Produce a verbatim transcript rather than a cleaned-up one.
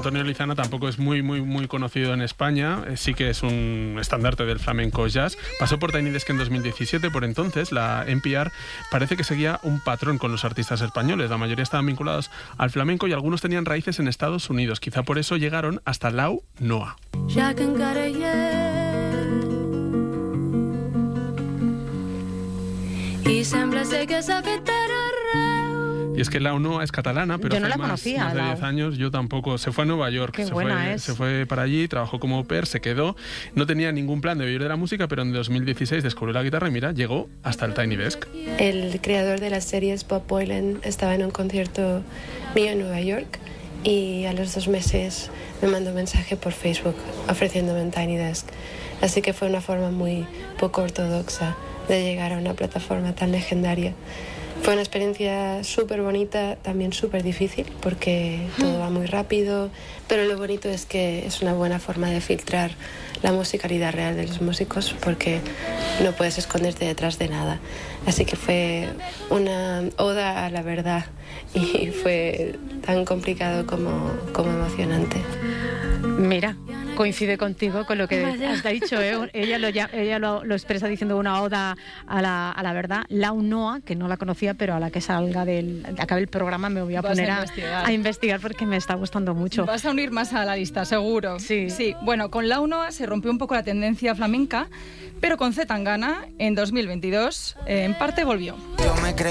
Antonio Lizana tampoco es muy, muy, muy conocido en España. Eh, sí que es un estandarte del flamenco jazz. Pasó por Tiny Desk en dos mil diecisiete. Por entonces, la N P R parece que seguía un patrón con los artistas españoles. La mayoría estaban vinculados al flamenco y algunos tenían raíces en Estados Unidos. Quizá por eso llegaron hasta Lau Noa. Y es que Lau Noa es catalana, pero yo no hace la más, conocía, más de diez años, yo tampoco. Se fue a Nueva York, Qué se, buena fue, es. se fue para allí, trabajó como au pair, se quedó. No tenía ningún plan de vivir de la música, pero en dos mil dieciséis descubrió la guitarra y mira, llegó hasta el Tiny Desk. El creador de las series, Bob Boylan, estaba en un concierto mío en Nueva York y a los dos meses me mandó un mensaje por Facebook ofreciéndome un Tiny Desk. Así que fue una forma muy poco ortodoxa de llegar a una plataforma tan legendaria. Fue una experiencia súper bonita, también súper difícil, porque todo va muy rápido, pero lo bonito es que es una buena forma de filtrar la musicalidad real de los músicos, porque no puedes esconderte detrás de nada. Así que fue una oda a la verdad y fue tan complicado como, como emocionante. Mira, coincide contigo con lo que Vaya. has dicho, ¿eh? Ella, lo, ya- ella lo, lo expresa diciendo una oda a la, a la verdad. Lau Noa, que no la conocía, pero a la que salga del, acabe el programa me voy a Vas a poner a, investigar. a investigar porque me está gustando mucho. Vas a unir más a la lista, seguro. Sí. Sí, bueno, con Lau Noa se rompió un poco la tendencia flamenca, pero con C. Tangana, en dos mil veintidós, eh, en parte volvió.